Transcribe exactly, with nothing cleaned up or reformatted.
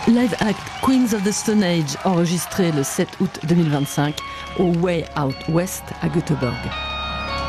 Live Act Queens of the Stone Age, enregistré le sept août deux mille vingt-cinq au Way Out West à Göteborg.